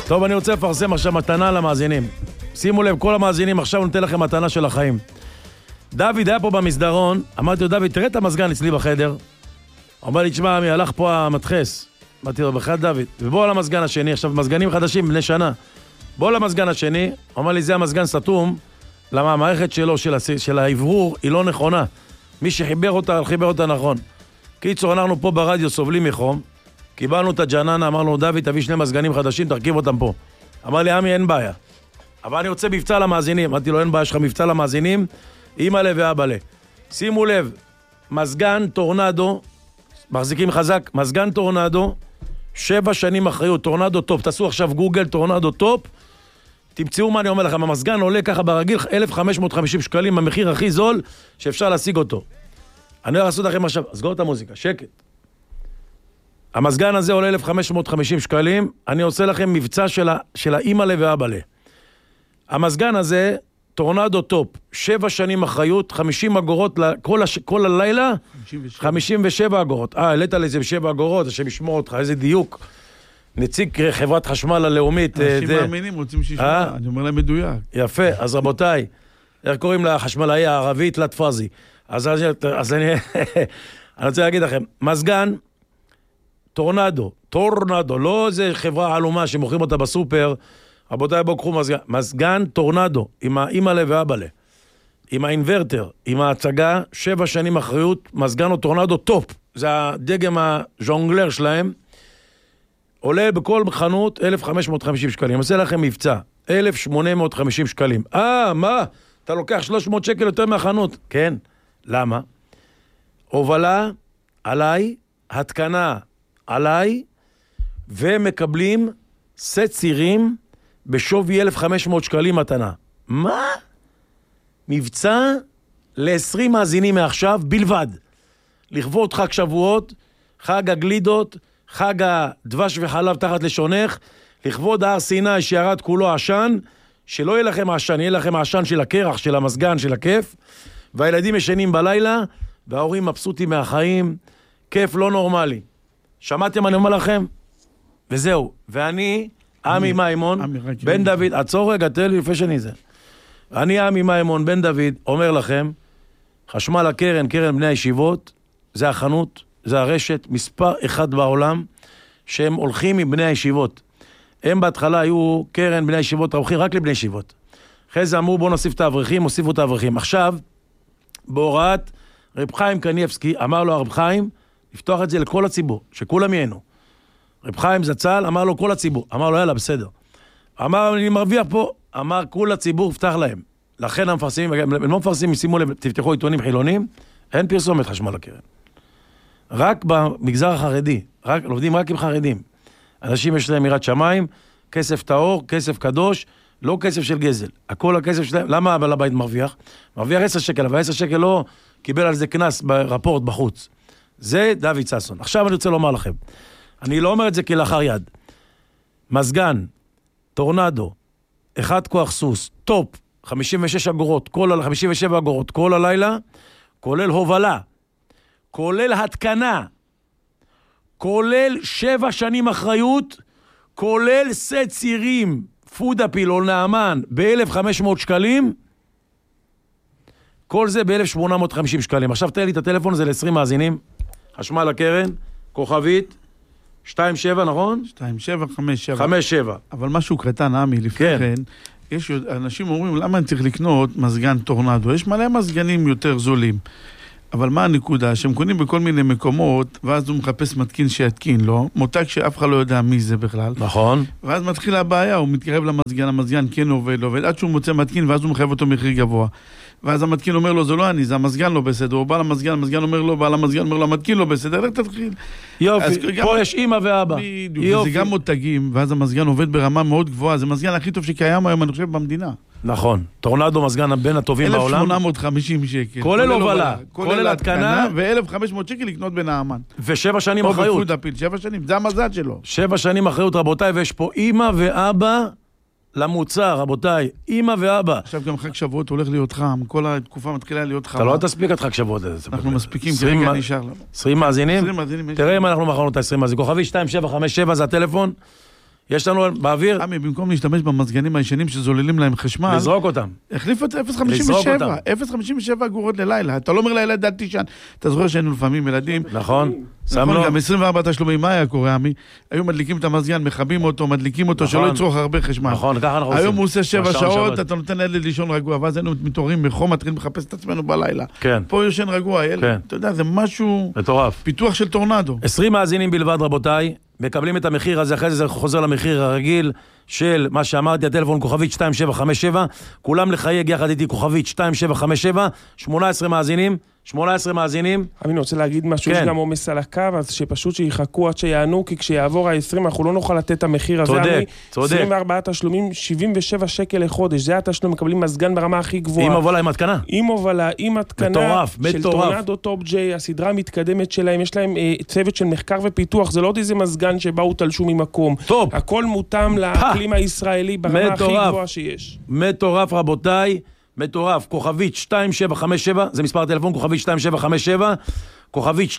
טוב, אני רוצה לפרסם עכשיו מתנה למאזינים. שימו לב, כל המאזינים, עכשיו נותן לכם מתנה של החיים. דוד היה פה במסדרון, אמרתי לו, דוד, תראה את המזגן אצלי בחדר. הוא אמר לי, תשמע, מי הלך פה המתחס. אמרתי לו, בחד דוד, ובוא על המזגן השני, עכשיו מזגנים חדשים בני שנה. בוא למזגן השני, הוא אמר לי, זה המזגן סתום, למה המערכת שלו, של העברור, היא לא נכונה. מי שחיבר אותה נכון. קיצור, אנחנו פה ברדיו סובלים מחום, קיבלנו את הג'ננה, אמרנו, דוד, תביא 2 מזגנים חדשים, תרכיב אותם פה. אמר לי, עמי, אין בעיה. אבל אני רוצה מבצע למאזינים. אמרתי לו, אין בעיה, יש לך מבצע למאזינים, אמא לב ואבא לב. שימו לב, מזגן טורנדו, מחזיקים חזק, מזגן טורנדו, 7 שנים אחריות, טורנדו טופ, תעשו עכשיו גוגל, טורנדו טופ, תמצאו מה אני אומר לכם, המזגן עולה ככה ברגיל 1,550 שקלים, המחיר הכי זול שאפשר להשיג אותו. אני הולך לעשות לכם עכשיו, סגור את המוזיקה, שקט. המזגן הזה עולה 1,550 שקלים, אני עושה לכם מבצע של האמא לב ואבא לב. המזגן הזה, טורנדו טופ, 7 שנים אחריות, 50 אגורות כל הלילה, 57 אגורות. העלית לזה 7 אגורות, השם ישמור אותך, איזה דיוק. נציג חברת חשמל הלאומית. אנשים מאמינים, רוצים שישמע, אני אומר להם מדויק. יפה, אז רבותיי, איך קוראים לחשמלאי הערבית? לטפזי. אז אני רוצה להגיד לכם, מזגן, טורנדו, לא איזה חברה עלומה שמוכרים אותה בסופר, רבותיי, בואו קחו מזגן טורנדו, עם האמא לב ואבא לב, עם האינברטר, עם ההצגה, 7 שנים אחריות, מזגן או טורנדו טופ, זה הדגם הז'ונגלר שלהם, עולה בכל חנות 1,550 שקלים, אני עושה לכם מבצע, 1,850 שקלים. מה? אתה לוקח 300 שקל יותר מהחנות? כן. למה? הובלה עליי, התקנה עליי, ומקבלים סט צירים בשווי 1,500 שקלים מתנה. מה? מבצע ל-20 מאזינים מעכשיו בלבד. לכבוד חג שבועות, חג הגלידות, חג הדבש וחלב תחת לשונך, לכבוד הר סיני שירד כולו עשן, שלא יהיה לכם עשן, יהיה לכם עשן של הקרח, של המזגן, של הכיף, והילדים ישנים בלילה, וההורים מבסוטים מהחיים, כיף לא נורמלי. שמעתם אני אומר לכם? וזהו. ואני, עמי מימון, בן דוד, עצור רגע, תן לי לפני שאני זה. אני עמי מימון, בן דוד, אומר לכם, חשמל הקרן, קרן בני הישיבות, זה החנות, זה הרשת, מספר 1 בעולם, שהם הולכים עם בני הישיבות. הם בהתחלה היו קרן בני הישיבות, הולכים רק לבני ישיבות. אחרי זה אמרו, בואו נוסיף את האברכים, הוסיפו את האברכים. עכשיו, בהוראת רב חיים קניבסקי, אמר לו הרב חיים, לפתוח את זה לכל הציבור, שכולם ייהנו. רב חיים זצ"ל, אמר לו כל הציבור, אמר לו יאללה בסדר. אמר אני מרוויח פה, אמר כל הציבור פתח להם. לכן המפרסמים, הם לא מפרסמים, שימו לב, תפתחו עיתונים חילונים, אין פרסומת חשמל הקרן. רק במגזר החרדי, לומדים רק עם חרדים. אנשים יש להם יראת שמיים, כסף טהור, כסף קדוש, לא כסף של גזל. הכל הכסף שלהם, למה הבעל הבית מרוויח? מרוויח 10 שקל, אבל 10 שקל לא קיבל על זה כנס ברפורט בחוץ. זה דוד ששון. עכשיו אני רוצה לומר לכם, אני לא אומר את זה כלאחר יד. מזגן, טורנדו, 1 כוח סוס, טופ, 56 אגורות, 57 אגורות, כל הלילה, כולל הובלה, כולל התקנה, כולל 7 שנים אחריות, כולל סט צירים, פודאפיל או נעמן, ב-1,500 שקלים, כל זה ב-1,850 שקלים. עכשיו תן לי את הטלפון, זה ל-20 מאזינים, חשמל הקרן, כוכבית, 27, נכון? 2757. 57. אבל משהו קטן, עמי, לפני כן, יש אנשים אומרים, למה אני צריך לקנות מזגן טורנדו? יש מלא מזגנים יותר זולים. אבל מה הנקודה? שהם קונים בכל מיני מקומות, ואז הוא מחפש מתקין שיתקין לו, מותג שאף אחד לא יודע מי זה בכלל. נכון. ואז מתחילה הבעיה, הוא מתקרב למזגן, המזגן כן עובד, עד שהוא מוצא מתקין, ואז הוא מחייב אותו מחיר גבוה. ואז המתקין אומר לו, זה לא אני, זה המזגן לא בסדר, הוא בא למזגן, המזגן אומר לו, בעל המזגן אומר לו, המתקין לא בסדר, איך תתחיל? יופי, פה יש אמא ואבא. וזה גם מותגים, ואז המזגן עובד ברמה מאוד גבוהה, זה המזגן הכי טוב שקיים היום, אני חושב, במדינה. נכון, טורנדו מזגן בין הטובים בעולם. 1,850 שקל. כולל הובלה, כולל התקנה. ו-1,500 שקל לקנות בנעמן. ו7 שנים אחריות. או בפודאפיל, 7 שנים, זה המזל שלו. 7 שנים אחריות, רבותיי, ויש פה אמא ואבא למוצר, רבותיי, אמא ואבא. עכשיו גם חג שבועות הולך להיות חם, כל התקופה מתחילה להיות חמה. אתה לא תספיק את חג שבועות. אנחנו מספיקים, כרגע נשאר לנו. 20 מאזינים? 20 מאזינים. תראה אם אנחנו מכרנו את ה-20 מאזינים. כוכבי 2757 זה הטלפון. יש לנו באוויר... עמי, במקום להשתמש במזגנים הישנים שזוללים להם חשמל... לזרוק אותם. החליף את 0.57 אגורות ללילה. אתה לא אומר לילד, אל תישן. אתה זוכר שהיינו לפעמים ילדים... נכון. נכון, גם 24 תשלומים, מה היה קורה, עמי? היו מדליקים את המזגן, מכבים אותו, מדליקים אותו, שלא יצרוך הרבה חשמל. נכון, ככה אנחנו עושים. היום הוא עושה 7 שעות, אתה נותן לילד לישון רגוע, ואז היינו מתעוררים מחום, מתחילים לחפש את עצמנו בלילה. כן. פה יושן רגוע, ילד. אתה יודע, זה משהו... מטורף. פיתוח של טורנדו. 20 מאזינים בלבד, רבותיי. מקבלים את המחיר הזה, אחרי זה חוזר למחיר הרגיל של מה שאמרתי, הטלפון כוכבית 2757, כולם לחייג יחד איתי כוכבית 2757, 18 מאזינים. אני רוצה להגיד משהו, יש גם עומס על הקו, אז שפשוט שיחכו עד שיענו, כי כשיעבור ה-20 אנחנו לא נוכל לתת את המחיר הזה. צודק. 24 תשלומים, 77 שקל לחודש, זה התשלום, מקבלים מזגן ברמה הכי גבוהה. עם הובלה, עם התקנה. עם הובלה, עם התקנה. מטורף. של טורנדו טופ ג'יי, הסדרה המתקדמת שלהם, יש להם צוות של מחקר ופיתוח, זה לא עוד איזה מזגן שבאו תלשו ממקום. טוב. הכל מותאם לאקלים הישראלי ברמה הכי גבוהה שיש. מטורף, רבותיי. מטורף, כוכבית 2757, זה מספר הטלפון, כוכבית 2757, כוכבית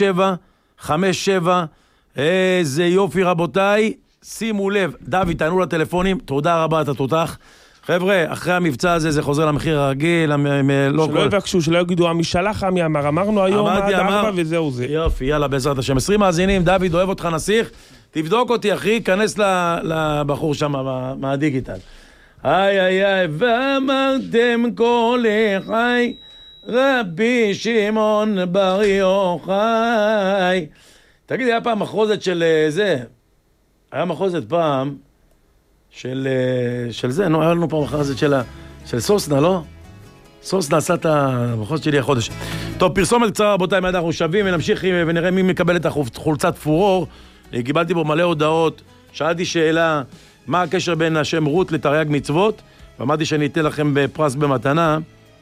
2757, איזה יופי רבותיי, שימו לב, דוד, תענו לטלפונים, תודה רבה, אתה תותח. חבר'ה, אחרי המבצע הזה, זה חוזר למחיר הרגיל, שלא יבקשו, שלא יגידו, עמי שלח, עמי אמר, אמרנו היום עד 4 וזהו זה. יופי, יאללה, בעזרת השם. 20 מאזינים, דוד, אוהב אותך נסיך, תבדוק אותי, אחי, כנס לבחור שם מהדיגיטל. איי איי איי, ואמרתם כל חי, רבי שמעון בר יוחאי. תגיד, היה פעם מחרוזת של זה, היה מחרוזת פעם של זה, היה לנו פעם מחרוזת של סוסנה, לא? סוסנה עשה את המחרוזת שלי החודש. טוב, פרסומת קצרה רבותיי, מיד אנחנו שווים ונמשיך ונראה מי מקבל את החולצת פורור. קיבלתי בו מלא הודעות, שאלתי שאלה, מה הקשר בין השם רות לתרי"ג מצוות? ואמרתי שאני אתן לכם בפרס במתנה.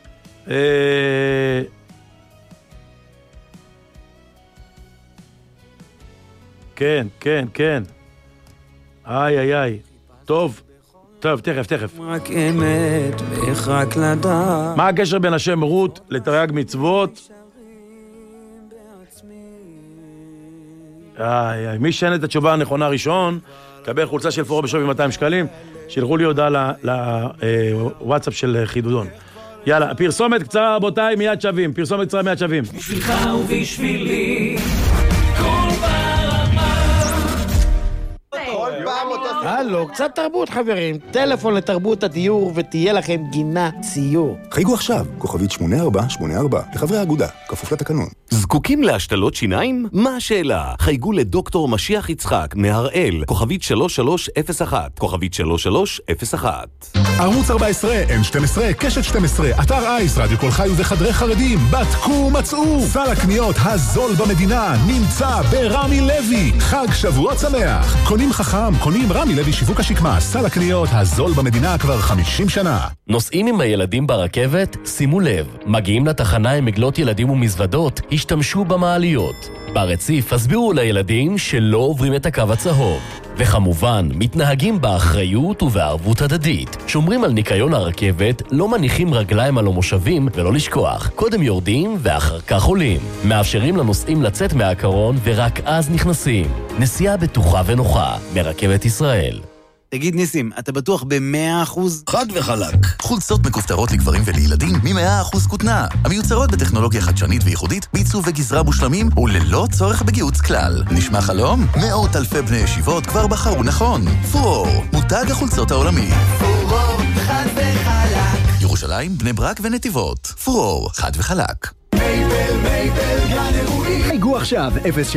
כן. איי. טוב, תכף. רק אמת, ואיך רק לדעת. מה הקשר בין השם רות לתרי"ג מצוות? מי שאין את התשובה הנכונה ראשון, קבל חולצה של פורור בשווי 200 שקלים, שילחו לי הודעה לוואטסאפ של חידודון. יאללה, פרסומת קצרה רבותיי, מיד שווים. בשבילך ובשבילי, כל ברמה. הלו, קצת תרבות חברים. טלפון לתרבות הדיור ותהיה לכם גינה ציור. חייגו עכשיו, כוכבית 8484, לחברי האגודה, כפוף לתקנון. זקוקים להשתלות שיניים? מה השאלה? חייגו לדוקטור משיח יצחק מהראל, כוכבית 3301, כוכבית 3301. ערוץ 14, N12, קשת 12, אתר אייס, רדיו כל חי וחדרי חרדים, בדקו מצאו. סל הקניות הזול במדינה נמצא ברמי לוי. חג שבועות שמח. קונים חכם, קונים רמי לוי שיווק השקמה. סל הקניות הזול במדינה כבר 50 שנה. נוסעים עם הילדים ברכבת? שימו לב, מגיעים לתחנה עם מגלות ילדים ומזוודות, השתמשו במעליות. ברציף הסבירו לילדים שלא עוברים את הקו הצהוב. וכמובן, מתנהגים באחריות ובערבות הדדית. שומרים על ניקיון הרכבת, לא מניחים רגליים על המושבים ולא לשכוח. קודם יורדים ואחר כך עולים. מאפשרים לנוסעים לצאת מהקרון ורק אז נכנסים. נסיעה בטוחה ונוחה מרכבת ישראל. תגיד ניסים, אתה בטוח ב100%? חד וחלק. חולצות מכופתרות לגברים ולילדים מ100% כותנה. המיוצרות בטכנולוגיה חדשנית וייחודית, בעיצוב וגזרה מושלמים וללא צורך בגיהוץ כלל. נשמע חלום? מאות אלפי בני ישיבות כבר בחרו נכון. פורור, מותג החולצות העולמי. פורור, חד וחלק. ירושלים, בני ברק ונתיבות. פורור, חד וחלק. מייבל, גן אירועים. חייגו עכשיו,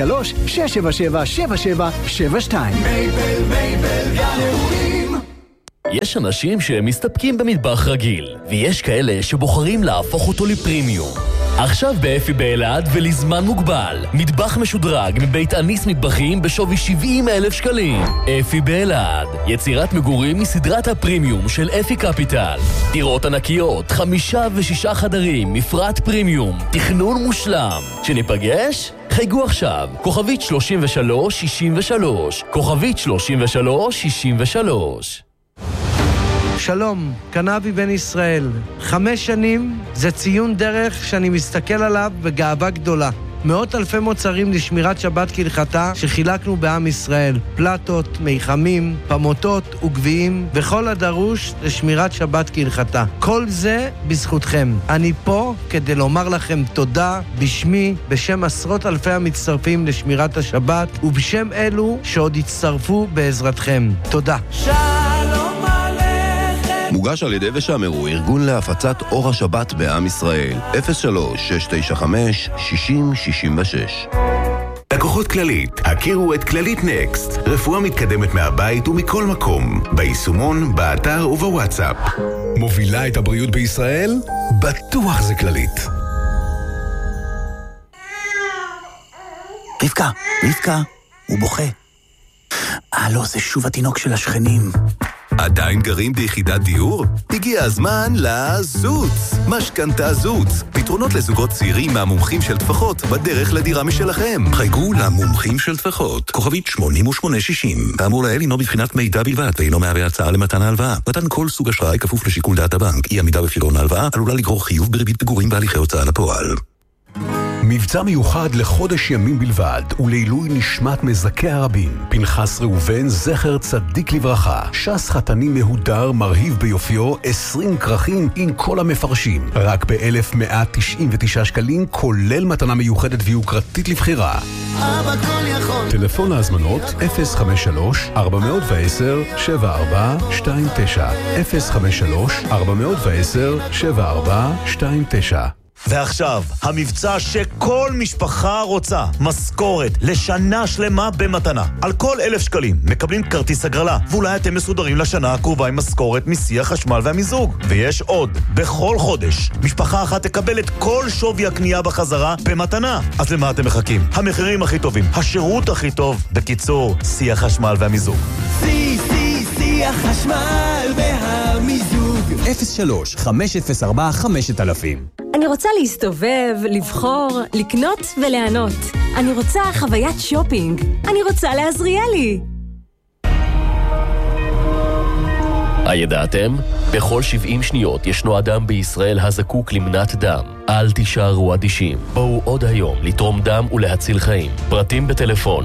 03-677-7772. מייבל, גן אירועים. יש אנשים שמסתפקים במטבח רגיל, ויש כאלה שבוחרים להפוך אותו לפרימיום. עכשיו באפי באלעד ולזמן מוגבל, מטבח משודרג מבית אניס מטבחים בשווי 70,000 שקלים. אפי באלעד, יצירת מגורים מסדרת הפרימיום של אפי קפיטל. דירות ענקיות, 5 ו6 חדרים, מפרט פרימיום, תכנון מושלם. שניפגש? חייגו עכשיו, כוכבית 3363, כוכבית 3363. שלום, קנבי בן ישראל. 5 שנים זה ציון דרך שאני מסתכל עליו בגאווה גדולה. מאות אלפי מוצרים לשמירת שבת כהלכתה שחילקנו בעם ישראל. פלטות, מיחמים, פמוטות וגביעים וכל הדרוש לשמירת שבת כהלכתה. כל זה בזכותכם. אני פה כדי לומר לכם תודה בשמי, בשם עשרות אלפי המצטרפים לשמירת השבת ובשם אלו שעוד יצטרפו בעזרתכם. תודה. שלום עליכם. מוגש על ידי ושמרו, ארגון להפצת אור השבת בעם ישראל. 03-695-6066. לקוחות כללית, הכירו את כללית נקסט, רפואה מתקדמת מהבית ומכל מקום, ביישומון, באתר ובוואטסאפ. מובילה את הבריאות בישראל? בטוח זה כללית. רבקה, הוא בוכה. לא, זה שוב התינוק של השכנים. עדיין גרים ביחידת דיור? הגיע הזמן לזוץ. משכנתה זוץ. פתרונות לזוגות צעירים מהמומחים של טפחות בדרך לדירה משלכם. חייגו למומחים של טפחות. כוכבית 8860. האמור לאל אינו בבחינת מידע בלבד ואינו מהווה הצעה למתן ההלוואה. מתן כל סוג אשראי כפוף לשיקול דעת הבנק. אי עמידה בפירעון ההלוואה עלולה לגרור חיוב בריבית פיגורים בהליכי הוצאה לפועל. מבצע מיוחד לחודש ימים בלבד ולעילוי נשמת מזכי הרבים. פנחס ראובן זכר צדיק לברכה. שס חתני מהודר מרהיב ביופיו 20 כרכים עם כל המפרשים. רק ב-1,199 שקלים כולל מתנה מיוחדת ויוקרתית לבחירה. אבא כל יכול. טלפון להזמנות 053-410-7429 053-410-7429. ועכשיו, המבצע שכל משפחה רוצה, משכורת לשנה שלמה במתנה. על כל 1,000 שקלים מקבלים כרטיס הגרלה, ואולי אתם מסודרים לשנה הקרובה עם משכורת מסי החשמל והמיזוג. ויש עוד, בכל חודש, משפחה אחת תקבל את כל שווי הקנייה בחזרה במתנה. אז למה אתם מחכים? המחירים הכי טובים, השירות הכי טוב, בקיצור, סי החשמל והמיזוג. סי החשמל והמיזוג. 03-504-5000. אני רוצה להסתובב, לבחור, לקנות וליהנות. אני רוצה חוויית שופינג. אני רוצה לעזריאלי. הידעתם? בכל 70 שניות ישנו אדם בישראל הזקוק למנת דם. אל תישארו אדישים. בואו עוד היום לתרום דם ולהציל חיים. פרטים בטלפון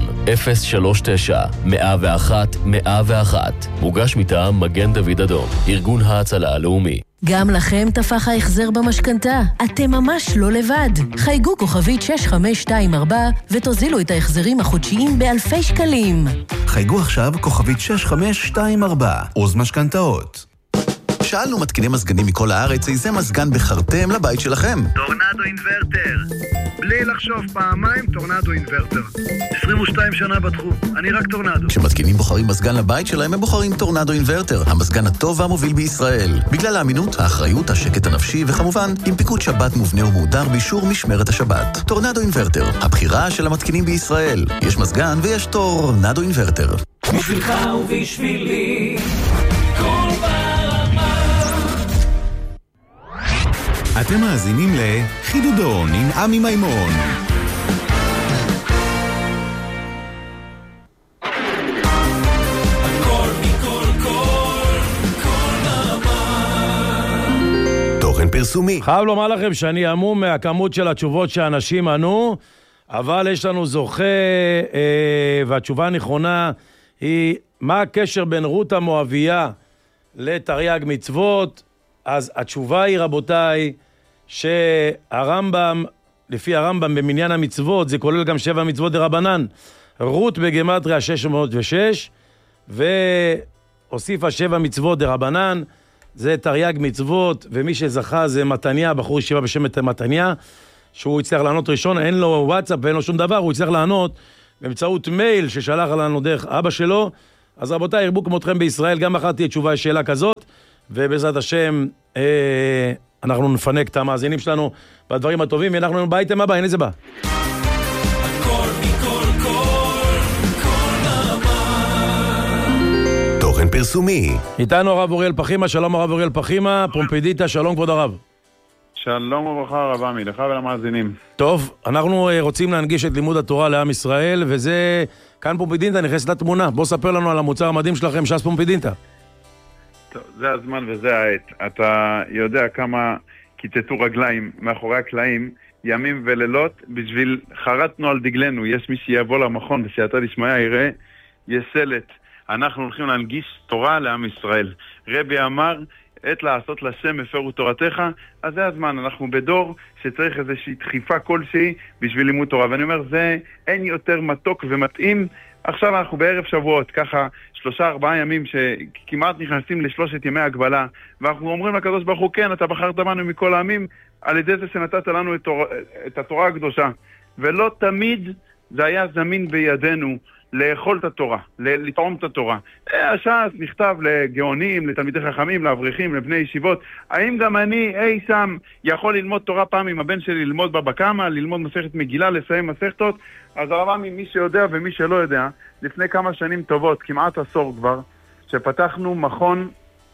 039-101-101. מוגש מטעם מגן דוד אדום, ארגון ההצלה הלאומי. גם לכם תפח ההחזר במשכנתה. אתם ממש לא לבד. חייגו כוכבית 6524 ותוזילו את ההחזרים החודשיים באלפי שקלים. חייגו עכשיו כוכבית 6524. עוז משכנתאות. שאלנו מתקיני מזגנים מכל הארץ איזה מזגן בחרתם לבית שלכם. טורנדו אינברטר. בלי לחשוב פעמיים, טורנדו אינברטר. 22 שנה בתחום, אני רק טורנדו. כשמתקינים בוחרים מזגן לבית שלהם, הם בוחרים טורנדו אינברטר, המזגן הטוב והמוביל בישראל. בגלל האמינות, האחריות, השקט הנפשי, וכמובן, עם פיקוד שבת מובנה ומהודר באישור משמרת השבת. טורנדו אינברטר, הבחירה של המתקינים בישראל. יש מזגן ויש טורנדו אינברטר. בשבילך ובשבילי, כל אתם מאזינים לחידודון עם עמי מימון. תוכן פרסומי. חייב לומר לכם שאני עמום מהכמות של התשובות שאנשים ענו, אבל יש לנו זוכה, והתשובה הנכונה היא, מה הקשר בין רות המואביה לתרי"ג מצוות? אז התשובה היא, רבותיי, שהרמב"ם, לפי הרמב"ם במניין המצוות, זה כולל גם 7 מצוות דרבנן. רות בגמטריה 606, והוסיפה 7 מצוות דרבנן, זה תרי"ג מצוות, ומי שזכה זה מתניה, בחור ישיבה בשם מתניה, שהוא יצטרך לענות ראשון, אין לו וואטסאפ ואין לו שום דבר, הוא יצטרך לענות באמצעות מייל ששלח לנו דרך אבא שלו. אז רבותיי, ירבו כמותכם בישראל, גם אחת תהיה תשובה שאלה כזאת, ובעזרת השם אנחנו נפנק את המאזינים שלנו בדברים הטובים, ואנחנו באייטם הבא, הנה זה בא. תוכן פרסומי. איתנו הרב אוריאל פחימה, שלום הרב אוריאל פחימה, פומפדיטה, שלום כבוד הרב. שלום וברכה הרב עמי, לך ולמאזינים. טוב, אנחנו רוצים להנגיש את לימוד התורה לעם ישראל, וזה כאן פומפדיטה נכנס לתמונה. בוא ספר לנו על המוצר המדהים שלכם, ש"ס פומפדיטה. טוב, זה הזמן וזה העת. אתה יודע כמה קיצצו רגליים מאחורי הקלעים ימים ולילות, בשביל חרטנו על דגלנו, יש מי שיבוא למכון בסייעתא דשמיא יראה, יש סלט, אנחנו הולכים להנגיש תורה לעם ישראל. רבי אמר, עת לעשות לשם הפרו תורתך, אז זה הזמן, אנחנו בדור שצריך איזושהי דחיפה כלשהי בשביל לימוד תורה, ואני אומר, זה אין יותר מתוק ומתאים. עכשיו אנחנו בערב שבועות, ככה 3-4 ימים שכמעט נכנסים לשלושת ימי הגבלה, ואנחנו אומרים לקדוש ברוך הוא, כן, אתה בחרת בנו מכל העמים, על ידי זה שנתת לנו את התורה הקדושה. ולא תמיד זה היה זמין בידינו לאכול את התורה, לטעום את התורה. הש"ס נכתב לגאונים, לתלמידי חכמים, לאברכים, לבני ישיבות. האם גם אני אי שם יכול ללמוד תורה פעם עם הבן שלי, ללמוד בבא קמא, ללמוד מסכת מגילה, לסיים מסכתות? אז הרב מי שיודע ומי שלא יודע, לפני כמה שנים טובות, כמעט עשור כבר, שפתחנו מכון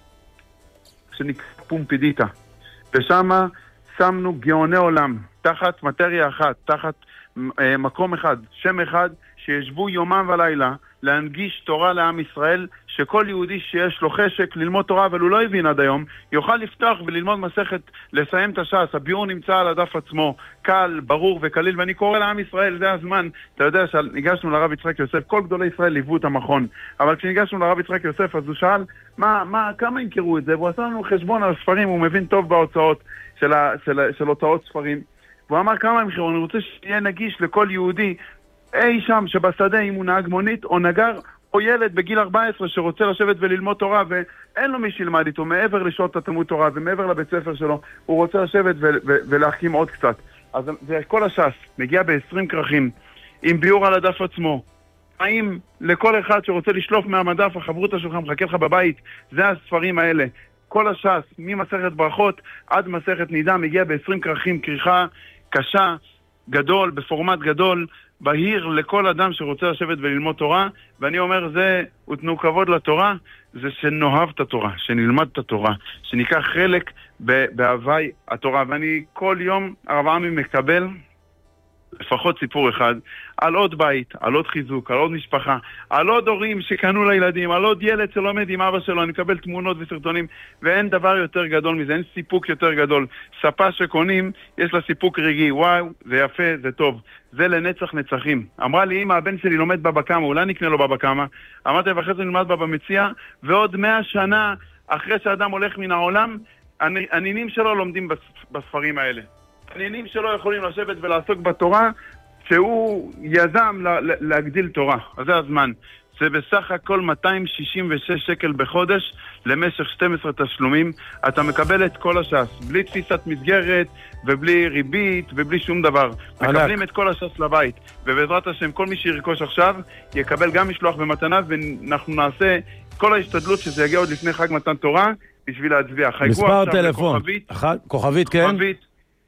שנקרא פומפידיטה. ושם שמנו גאוני עולם, תחת מטריה אחת, תחת מקום אחד, שם אחד, שישבו יומם ולילה להנגיש תורה לעם ישראל, שכל יהודי שיש לו חשק ללמוד תורה, אבל הוא לא הבין עד היום, יוכל לפתוח וללמוד מסכת, לסיים את הש"ס. הביאור נמצא על הדף עצמו, קל, ברור וקליל, ואני קורא לעם ישראל, זה הזמן. אתה יודע שניגשנו לרב יצחק יוסף, כל גדולי ישראל ליוו את המכון, אבל כשניגשנו לרב יצחק יוסף, אז הוא שאל, כמה ינקרו את זה? והוא עשה לנו חשבון על ספרים, הוא מבין טוב בהוצאות של הוצאות ספרים. והוא אמר כמה ימכרו, אני רוצה שיהיה נגיש לכל יהודי, אי שם שבשדה, אם הוא נהג מונית או נגר או ילד בגיל 14 שרוצה לשבת וללמוד תורה ואין לו מי שילמד איתו מעבר לשעות התלמוד תורה ומעבר לבית ספר שלו, הוא רוצה לשבת ולהחכים עוד קצת. אז זה כל הש"ס מגיע ב-20 כרכים עם ביור על הדף עצמו. האם לכל אחד שרוצה לשלוף מהמדף, החברותה שלך מחכה לך בבית, זה הספרים האלה. כל הש"ס, ממסכת ברכות עד מסכת נידה, מגיע ב-20 כרכים, כריכה קשה, גדול, בפורמט גדול, בהיר לכל אדם שרוצה לשבת וללמוד תורה. ואני אומר, זה, ותנו כבוד לתורה, זה שנאהב את התורה, שנלמד את התורה, שניקח חלק בהווי התורה. ואני כל יום הרב עמי מקבל לפחות סיפור אחד על עוד בית, על עוד חיזוק, על עוד משפחה, על עוד הורים שקנו לילדים, על עוד ילד שלומד עם אבא שלו. אני מקבל תמונות וסרטונים, ואין דבר יותר גדול מזה, אין סיפוק יותר גדול. ספה שקונים, יש לה סיפוק רגעי, וואו, זה יפה, זה טוב, זה לנצח נצחים. אמרה לי, אמא, הבן שלי לומד בבא קמא, אולי נקנה לו בבא קמא. אמרתי, ואחרי זה נלמד בבא מציע, ועוד 100 שנה אחרי שאדם הולך מן העולם, הנינים שלו לומדים בספרים האלה. הנינים שלו יכולים לשבת ולעסוק בתורה, שהוא יזם להגדיל תורה. אז זה הזמן. זה בסך הכל 266 שקל בחודש למשך 12 תשלומים. אתה מקבל את כל הש"ס, בלי תפיסת מסגרת ובלי ריבית ובלי שום דבר. מקבלים את כל הש"ס לבית. ובעזרת השם, כל מי שירכוש עכשיו יקבל גם משלוח במתנה, ואנחנו נעשה כל ההשתדלות שזה יגיע עוד לפני חג מתן תורה בשביל להצביע. מספר טלפון. כוכבית, כן? כוכבית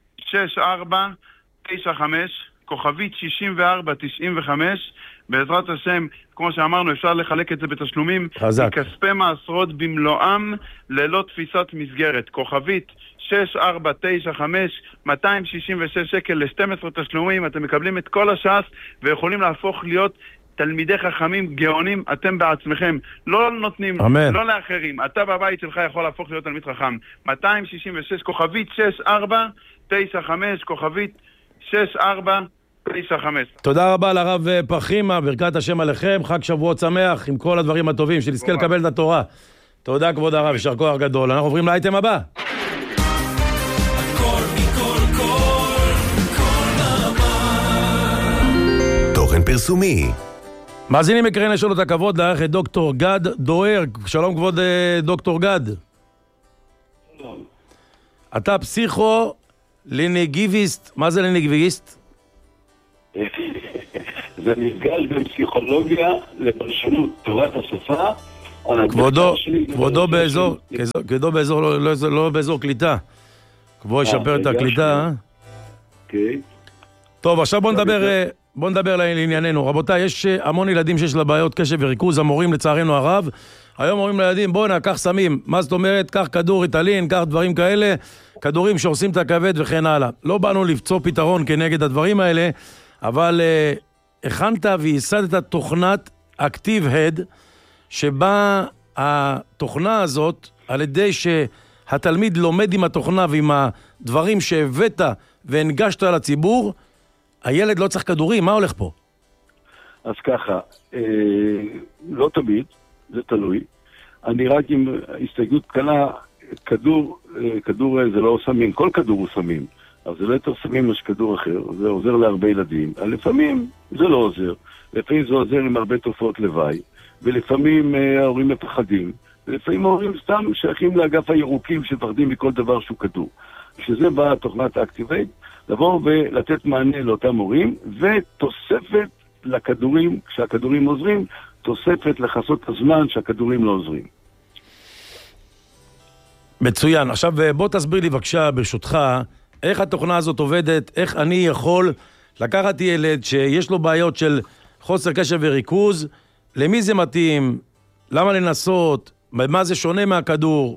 6495, כוכבית 6495. בעזרת השם, כמו שאמרנו, אפשר לחלק את זה בתשלומים. חזק. מכספי מעשרות במלואם, ללא תפיסת מסגרת. כוכבית 6495, 266 שקל ל-12 תשלומים. אתם מקבלים את כל הש"ס ויכולים להפוך להיות תלמידי חכמים, גאונים, אתם בעצמכם. לא נותנים, אמן. לא לאחרים. אתה בבית שלך יכול להפוך להיות תלמיד חכם. 266, כוכבית 6495, כוכבית 6495. תודה רבה לרב פחימה, ברכת השם עליכם, חג שבועות שמח עם כל הדברים הטובים, שנזכה לקבל את התורה. תודה כבוד הרב, יישר כוח גדול. אנחנו עוברים לאייטם הבא. תוכן פרסומי. מאזינים יקרים, יש לנו את הכבוד לארח את דוקטור גד דוהר. שלום כבוד דוקטור גד. שלום. אתה פסיכולינגוויסט. מה זה לינגוויסט? זה מפגש בין פסיכולוגיה לפרשנות תורת השפה. כבודו באזור, לא באזור קליטה. כבודו ישפר את הקליטה. אוקיי. טוב, עכשיו בוא נדבר לענייננו. רבותיי, יש המון ילדים שיש לה בעיות קשב וריכוז. המורים לצערנו הרב היום אומרים לילדים, בוא נקח סמים. מה זאת אומרת? קח כדור ריטלין, קח דברים כאלה, כדורים שעושים את הכבד וכן הלאה. לא באנו לפצוע פתרון כנגד הדברים האלה, אבל הכנת וייסדת תוכנת אקטיב הד, שבה התוכנה הזאת, על ידי שהתלמיד לומד עם התוכנה ועם הדברים שהבאת והנגשת לציבור, הילד לא צריך כדורים, מה הולך פה? אז ככה, לא תמיד, זה תלוי. אני רק עם הסתייגות קטנה, כדור זה לא סמים, כל כדור הוא סמים, אבל זה לא יותר סמים יש כדור אחר, זה עוזר להרבה ילדים. לפעמים זה לא עוזר, לפעמים זה עוזר עם הרבה תופעות לוואי, ולפעמים ההורים מפחדים, ולפעמים ההורים סתם שייכים לאגף הירוקים שפחדים מכל דבר שהוא כדור. שזה באה תוכנת אקטיבייט, לבוא ולתת מענה לאותם הורים, ותוספת לכדורים, כשהכדורים עוזרים, תוספת לחסות הזמן שהכדורים לא עוזרים. מצוין. עכשיו בוא תסביר לי בבקשה ברשותך, איך התוכנה הזאת עובדת, איך אני יכול לקחת ילד שיש לו בעיות של חוסר קשב וריכוז, למי זה מתאים, למה לנסות, מה זה שונה מהכדור?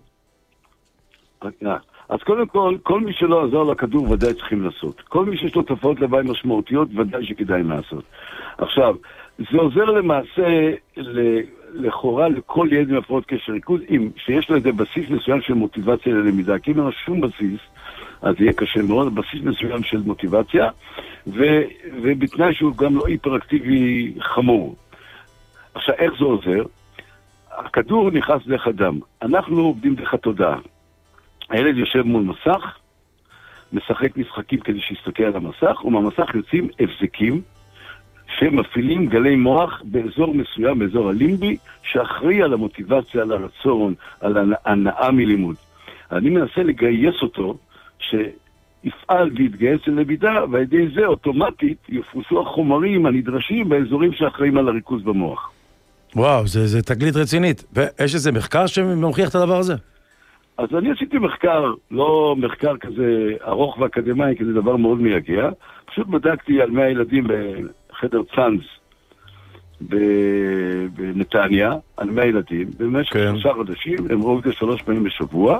אז קודם כל מי שלא עזר לכדור ודאי צריכים לעשות. כל מי שיש לו תופעות לוואי משמעותיות ודאי שכדאי לעשות. עכשיו, זה עוזר למעשה לכאורה לכל ילד עם הפרעות קשב וריכוז, שיש לו איזה בסיס מסוים של מוטיבציה ללמידה, כי אם אין לו שום בסיס, אז יהיה קשה מאוד, בסיס מסוים של מוטיבציה, ובתנאי שהוא גם לא היפראקטיבי חמור. עכשיו, איך זה עוזר? הכדור נכנס דרך הדם. אנחנו עובדים דרך התודעה. הילד יושב מול מסך, משחק משחקים כדי שיסתכל על המסך, ומהמסך יוצאים הבזקים שמפעילים גלי מוח באזור מסוים, באזור הלימבי, שאחראי על המוטיבציה, על הרצון, על הנאה מלימוד. אני מנסה לגייס אותו, שיפעל ויתגייס ללמידה, ועל ידי זה אוטומטית יפרוסו החומרים הנדרשים באזורים שאחראים על הריכוז במוח. וואו, זה תגלית רצינית. ויש איזה מחקר שמוכיח את הדבר הזה? אז אני עשיתי מחקר, לא מחקר כזה ארוך ואקדמי, כי זה דבר מאוד מייגע. פשוט בדקתי על 100 ילדים בחדר צאנז בנתניה, על 100 ילדים, במשך 3 חודשים, הם ראו את זה 3 פעמים בשבוע,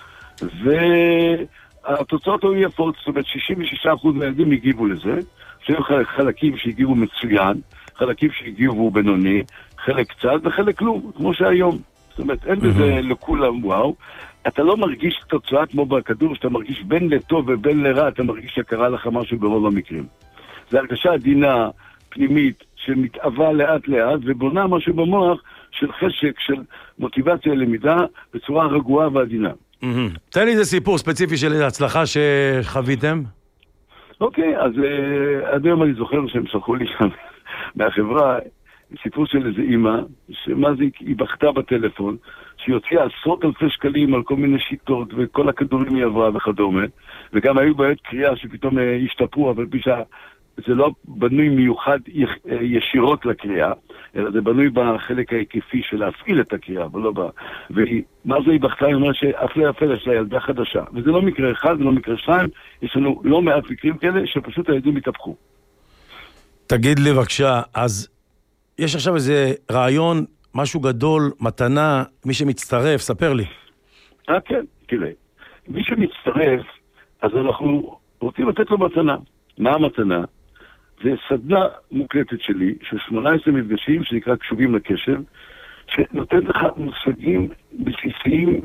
והתוצאות היו יפות, זאת אומרת 66% מהילדים הגיבו לזה, שהיו חלקים שהגיבו מצוין, חלקים שהגיבו בינוני, חלק קצת וחלק כלום, כמו שהיום. זאת אומרת, אין בזה לכולם וואו. אתה לא מרגיש תוצאה כמו בכדור, שאתה מרגיש בין לטוב ובין לרע, אתה מרגיש שקרה לך משהו ברוב המקרים. זו הרגשה עדינה, פנימית, שמתאווה לאט לאט, ובונה משהו במוח של חשק, של מוטיבציה למידה, בצורה רגועה ועדינה. תן לי איזה סיפור ספציפי של הצלחה שחוויתם. אוקיי, אז עד היום אני זוכר שהם שלחו לי שם מהחברה, סיפור של איזה אימא, שמה זה, היא בכתה בטלפון, שהיא הוציאה 10,000 שקלים על כל מיני שיטות, וכל הכדורים היא עברה וכדומה, וגם היו בעיות קריאה שפתאום השתפרו, אבל זה לא בנוי מיוחד ישירות לקריאה, אלא זה בנוי בחלק ההיקפי של להפעיל את הקריאה, אבל לא ומה זה היא בכתה? היא אומרת שאפלה יפה יש לה ילדה חדשה, וזה לא מקרה אחד ולא מקרה 2, יש לנו לא מעט מקרים כאלה שפשוט הילדים התהפכו. תגיד לי בבקשה, אז יש עכשיו איזה רעיון, משהו גדול, מתנה, מי שמצטרף, ספר לי. כן, תראה. מי שמצטרף, אז אנחנו רוצים לתת לו מתנה. מה המתנה? זה סדנה מוקלטת שלי, של 18 מפגשים שנקרא קשובים לקשב, שנותן לך מושגים בסיסיים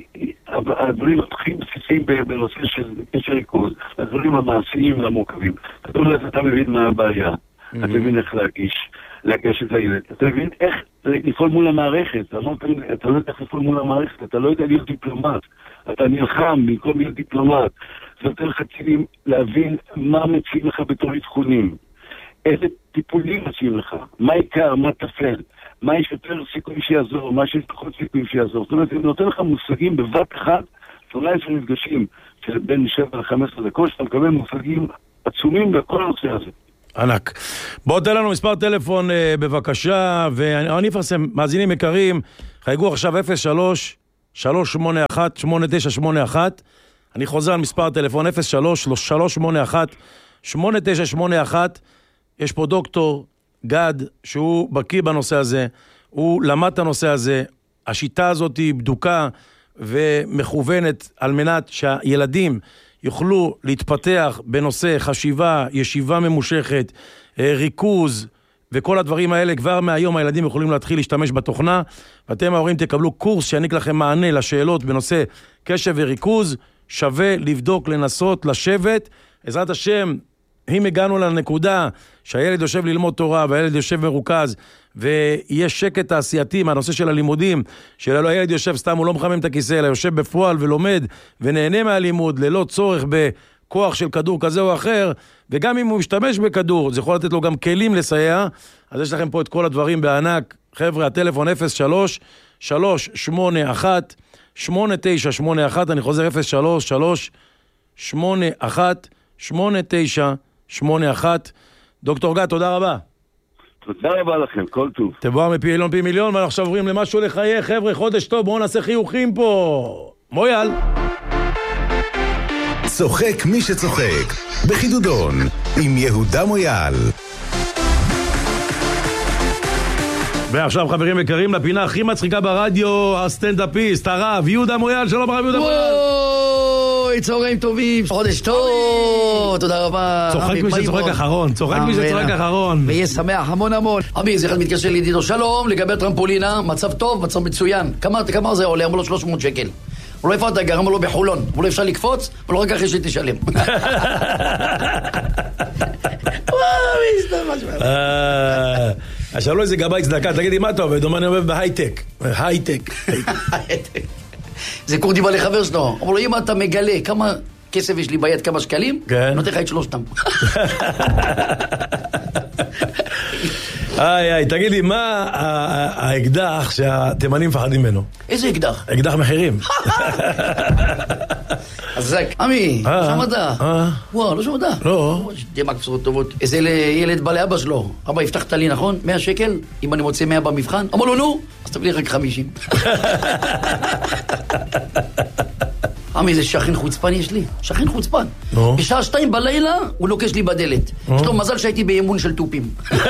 מהדברים הכי בסיסיים בנושא של קשר ריכוז, הדברים המעשיים והמורכבים. אתה מבין מה הבעיה, אתה מבין איך להגיש את הילד, אתה מבין איך לפעול מול המערכת, אתה לא יודע איך לפעול מול המערכת, אתה לא יודע להיות דיפלומט, אתה נלחם במקום להיות דיפלומט, זה נותן לך צילים להבין מה מציעים לך בתור עדכונים, איזה טיפולים מציעים לך, מה עיקר, מה תפל, מה יש יותר סיכוי שיעזור, מה שיש פחות סיכוי שיעזור. זאת אומרת, זה נותן לך מושגים בבת אחת, 18 מפגשים של בין 7 ל-15 דקות, שאתה מקבל מושגים עצומים בכל הנושא הזה. ענק. בוא תן לנו מספר טלפון בבקשה, ואני אפרסם, מאזינים יקרים, חייגו עכשיו 03-381-8981, אני חוזר על מספר טלפון 03-381-8981, יש פה דוקטור גד, שהוא בקיא בנושא הזה, הוא למד את הנושא הזה, השיטה הזאת היא בדוקה ומכוונת על מנת שהילדים יוכלו להתפתח בנושא חשיבה, ישיבה ממושכת, ריכוז וכל הדברים האלה. כבר מהיום הילדים יכולים להתחיל להשתמש בתוכנה, ואתם ההורים תקבלו קורס שיעניק לכם מענה לשאלות בנושא קשב וריכוז. שווה לבדוק, לנסות, לשבת בעזרת השם, אם הגענו לנקודה שהילד יושב ללמוד תורה, והילד יושב מרוכז, ויש שקט תעשייתי מהנושא של הלימודים, שהילד יושב סתם, הוא לא מחמם את הכיסא, אלא יושב בפועל ולומד, ונהנה מהלימוד, ללא צורך בכוח של כדור כזה או אחר, וגם אם הוא משתמש בכדור, זה יכול לתת לו גם כלים לסייע, אז יש לכם פה את כל הדברים בענק. חבר'ה, הטלפון 03-381-8981, אני חוזר 03-381-8981. דוקטור גת, תודה רבה. תודה רבה לכם, כל טוב. תבוא מפי אילון פי מיליון, ואנחנו עכשיו עוברים למשהו לחיי. חבר'ה, חודש טוב, בואו נעשה חיוכים פה. מויאל. צוחק מי שצוחק, בחידודון, עם יהודה מויאל. ועכשיו חברים יקרים, לפינה הכי מצחיקה ברדיו, הסטנדאפיסט, הרב, יהודה מויאל. שלום הרב יהודה מויאל. וואי, צהריים טובים, חודש טוב, תודה רבה. צוחק מי שצוחק אחרון, צוחק מי שצוחק אחרון. ויהיה שמח המון המון. עמי, זה אחד מתקשר לידידו, שלום, לגבי טרמפולינה, מצב טוב, מצב מצוין. כמה זה עולה? אמרו לו 300 שקל. הוא לא איפה אתה גר, אמרו לו בחולון. אמרו לו אפשר לקפוץ, אבל לא רק אחרי שתשלם. עכשיו לא איזה גבאי צדקה, תגידי מה אתה עובד? אני עובד בהייטק. הייטק. זה קורדי בא לחבר שלו. אמרו לו, אם אתה מגלה כמה כסף יש לי ביד, כמה שקלים, נותן לך את שלושתם. איי, תגידי, מה האקדח שהתימנים מפחדים ממנו? איזה אקדח? אקדח מחירים. חזק. עמי, לא שמעת? וואו, לא שמעת? לא. דמק בשורות טובות. איזה ילד בא לאבא שלו. אבא, הבטחת לי, נכון? 100 שקל? אם אני מוצא 100 במבחן? אמר לו, נו, אז תביא לי רק 50. עמי, זה שכן חוצפן יש לי. שכן חוצפן. בשעה 2 בלילה, הוא נוקש לי בדלת. יש לו מזל שהייתי באימון של טופים.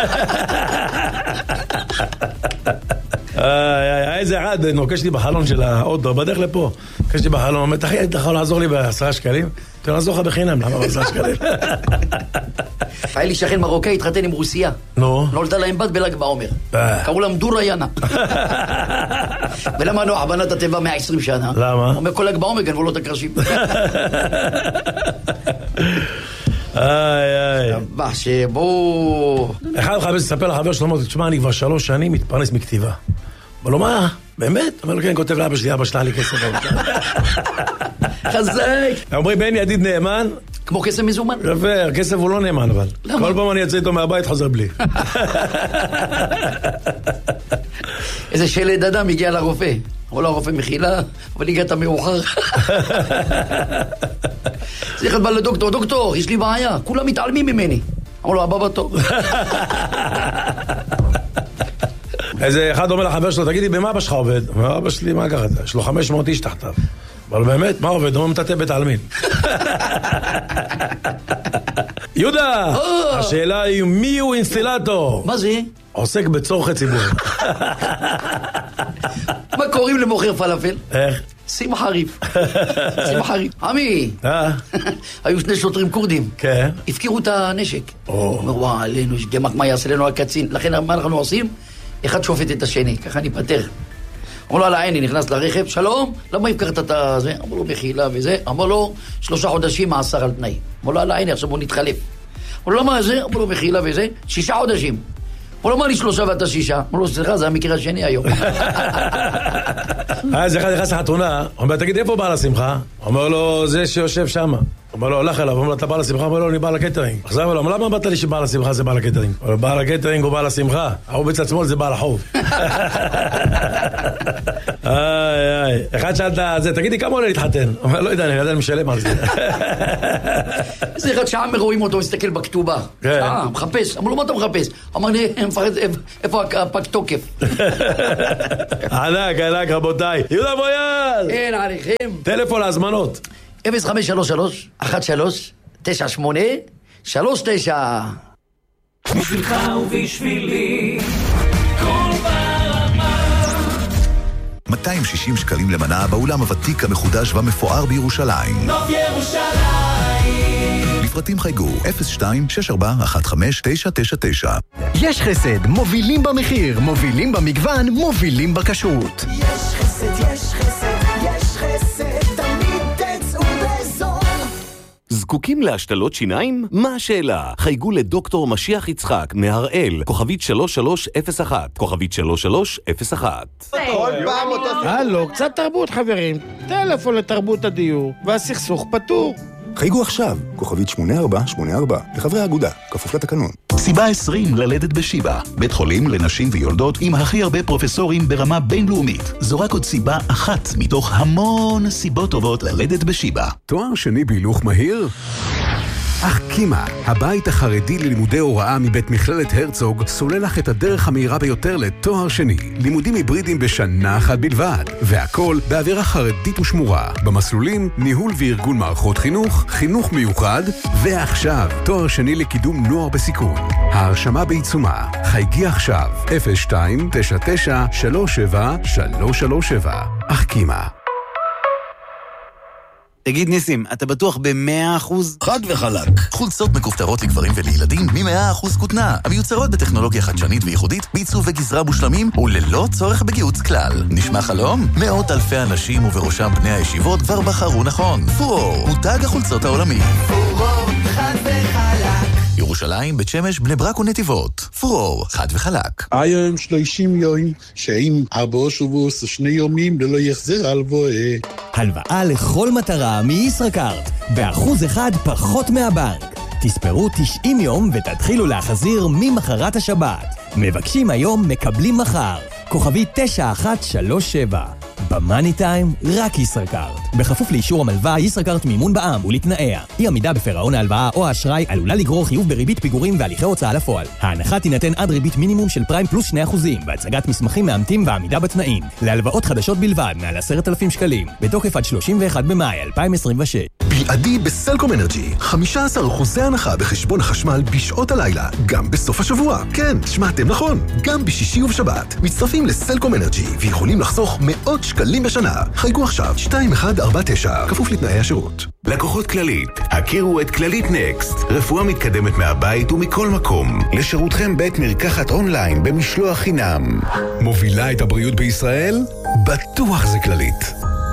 איזה אחד נוקש לי בחלון של האוטו, בדרך לפה. נוקש לי בחלון, אומר, תחי, אתה יכול לעזור לי ב10 שקלים? אתה לעזור לך בחינם, למה ב10 שקלים? היה לי שכן מרוקאי, התחתן עם רוסיה. נולדה להם בת בל"ג בעומר. קראו להם דורה יאנה. ולמה נוח בנת הטבע 120 שנה? למה? הוא אומר, כל ל"ג בעומר גנבו לו את הקרשים. שבו... אחד מחפש לספר לחבר שלו, אומר, תשמע, אני כבר 3 שנים מתפרנס מכתיבה. אבל לא, מה? באמת? אומר לו, כן, כותב לאבא שלי, אבא שלה לי כסף. חזק! אומרים, בן ידיד נאמן. כמו כסף מזומן. יפה, כסף הוא לא נאמן, אבל. למה? כל פעם אני יוצא איתו מהבית, חוזר בלי. איזה שלד אדם הגיע לרופא. אמרו לו, הרופא מחילה, אבל הגעת מאוחר. זה אחד בא לדוקטור, דוקטור, יש לי בעיה, כולם מתעלמים ממני. אמרו לו, הבא בתור. איזה אחד אומר לחבר שלו, תגידי, במה אבא שלך עובד? אומר, אבא שלי, מה ככה? יש לו 500 איש תחתיו. אבל באמת, מה עובד? הוא מטאטא בית העלמין. יהודה, השאלה היא, מי הוא אינסטלטור? מה זה? עוסק בצורכי ציבור. מה קוראים למוכר פלאפל? איך? שמחה ריף. שמחה ריף. עמי, היו 2 שוטרים קורדים. כן. הפקירו את הנשק. אומר, וואו, עלינו, יש דמק מה יעשה לנו הקצין. לכן מה אנחנו עושים? אחד שופט את השני, ככה ניפטר. אמר לו על העיני, נכנס לרכב, שלום, למה הפקרת את זה? אמר לו מחילה וזה, אמר לו 3 חודשים מאסר על תנאי. אמר לו על העיני, עכשיו בוא נתחלף. אמר לו למה זה? אמר לו מחילה וזה, 6 חודשים. אמר לו מה לי 3 ואתה 6? אמר לו סליחה, זה המקרה השני היום. אז אחד נכנס לחתונה, אומר, תגיד, איפה בא לשמחה? אומר לו, זה שיושב שם. אומר לו, הולך אליו, אומר לו, אתה בא לשמחה? אומר לו, אני בא לקטרינג. עכשיו אומר לו, למה באת לי שבא לשמחה זה בא לקטרינג? אומר לו, בא לקטרינג הוא בא לשמחה. ההוא בצד שמאל זה בא לחוב. אחד שאלת זה, תגידי, כמה עולה להתחתן? אומר, לא יודע, אני עדיין משלם על זה. זה אחד שעה רואים אותו, מסתכל בכתובה. שעה, מחפש. אמר לו, מה אתה מחפש? אמר לי, איפה הפג תוקף? ענק, ענק, רבותיי. יהודה מויאל! כן, עליכם. טלפון להזמנות. 0533-13-98-39. בשבילך ובשבילי כל ברמה 260 שקלים למנה באולם הוותיק המחודש והמפואר בירושלים. נוף ירושלים. לפרטים חייגו 02-6415-999. יש חסד, מובילים במחיר, מובילים במגוון, מובילים בכשרות. יש חסד, יש חסד, יש חסד, תמיד תצאו בזול. זקוקים להשתלות שיניים? מה השאלה? חייגו לדוקטור משיח יצחק מהראל, כוכבית 3301, כוכבית 3301. כל פעם אותו... הלו, קצת תרבות חברים. טלפון לתרבות הדיור, והסכסוך פתור. חייגו עכשיו, כוכבית 8484, לחברי האגודה, כפוף לתקנון. סיבה 20 ללדת בשיבא, בית חולים לנשים ויולדות עם הכי הרבה פרופסורים ברמה בינלאומית. זו רק עוד סיבה אחת מתוך המון סיבות טובות ללדת בשיבא. תואר שני בהילוך מהיר? אחקימה, הבית החרדי ללימודי הוראה מבית מכללת הרצוג, סולל לך את הדרך המהירה ביותר לתואר שני. לימודים היברידיים בשנה אחת בלבד, והכל באווירה חרדית ושמורה. במסלולים, ניהול וארגון מערכות חינוך, חינוך מיוחד, ועכשיו, תואר שני לקידום נוער בסיכון. ההרשמה בעיצומה. חייגי עכשיו, 02-99-37-337. אחקימה. תגיד ניסים, אתה בטוח ב100%? חד וחלק. חולצות מכופתרות לגברים ולילדים מ100% כותנה. המיוצרות בטכנולוגיה חדשנית וייחודית, בעיצוב וגזרה מושלמים וללא צורך בגיוץ כלל. נשמע חלום? מאות אלפי אנשים ובראשם בני הישיבות כבר בחרו נכון. פורור, מותג החולצות העולמי. פורור, חד וחלק. ירושלים, בית שמש, בני ברק ונתיבות. פורור, חד וחלק. היום 30 יום, שאם 4 שבועות 2 יומים ללא יחזר הלוואה. הלוואה לכל מטרה מישראכרט, ב1% פחות מהבנק. תספרו 90 יום ותתחילו להחזיר ממחרת השבת. מבקשים היום, מקבלים מחר. כוכבי 9137. במאני טיים, רק ישראכרט. בכפוף לאישור המלווה, ישראכרט מימון בע"מ ולתנאיה. אי עמידה בפירעון ההלוואה או האשראי עלולה לגרור חיוב בריבית פיגורים והליכי הוצאה לפועל. ההנחה תינתן עד ריבית מינימום של פריים פלוס 2% והצגת מסמכים מאמתים ועמידה בתנאים. להלוואות חדשות בלבד מעל 10,000 שקלים. בתוקף עד 31 במאי 2026. בלעדי בסלקום אנרג'י, 15% הנחה בחשבון החשמל בשעות הלילה, גם בסוף השבוע. כן, שמעתם נכון, גם בשישי ובשבת. מצטרפים לסלקום אנרג'י ויכולים לחסוך מאות שקלים בשנה. חייגו עכשיו 2149, כפוף לתנאי השירות. לקוחות כללית, הכירו את כללית נקסט, רפואה מתקדמת מהבית ומכל מקום. לשירותכם בית מרקחת אונליין במשלוח חינם. מובילה את הבריאות בישראל? בטוח זה כללית.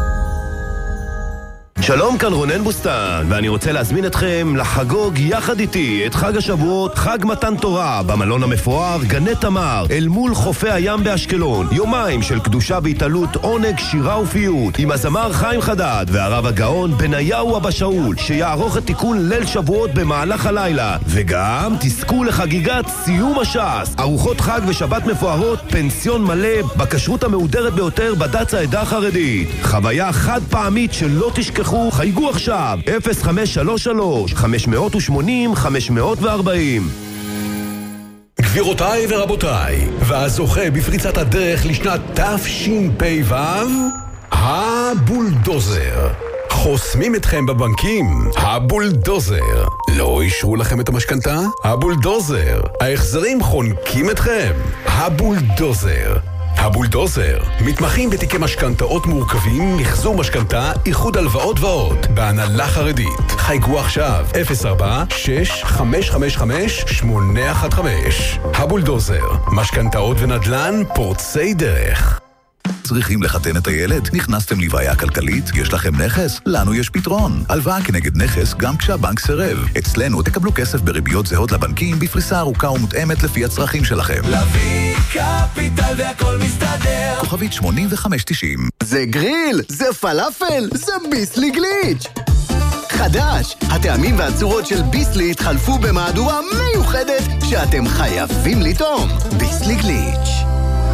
שלום, כאן רונן בוסטן, ואני רוצה להזמין אתכם לחגוג יחד איתי את חג השבועות, חג מתן תורה, במלון המפואר גני תמר, אל מול חופי הים באשקלון. יומיים של קדושה והתעלות, עונג, שירה ופיות, עם הזמר חיים חדד והרב הגאון בניהו אבא שאול, שיערוך את תיקון ליל שבועות במהלך הלילה. וגם תזכו לחגיגת סיום הש"ס, ארוחות חג ושבת מפוארות, פנסיון מלא, בכשרות המהודרת ביותר בד"ץ העדה החרדית. חוויה חד פעמית שלא תשכחו. חייגו עכשיו, 0533-580-540. גבירותיי ורבותיי, והזוכה בפריצת הדרך לשנת תשפ"ו, הבולדוזר. חוסמים אתכם בבנקים, הבולדוזר. לא אישרו לכם את המשכנתה? הבולדוזר. ההחזרים חונקים אתכם? הבולדוזר. הבולדוזר, מתמחים בתיקי משכנתאות מורכבים, מחזור משכנתה, איחוד הלוואות ועוד, בהנהלה חרדית. חייגו עכשיו, 04-6555-815. הבולדוזר, משכנתאות ונדל"ן פורצי דרך. צריכים לחתן את הילד? נכנסתם לבעיה כלכלית? יש לכם נכס? לנו יש פתרון. הלוואה כנגד נכס גם כשהבנק סירב. אצלנו תקבלו כסף בריביות זהות לבנקים בפריסה ארוכה ומותאמת לפי הצרכים שלכם. לוי קפיטל והכל מסתדר. כוכבית 8590. זה גריל, זה פלאפל, זה ביסלי גליץ'. חדש, הטעמים והצורות של ביסלי התחלפו במהדורה מיוחדת שאתם חייבים לטעום. ביסלי גליץ'.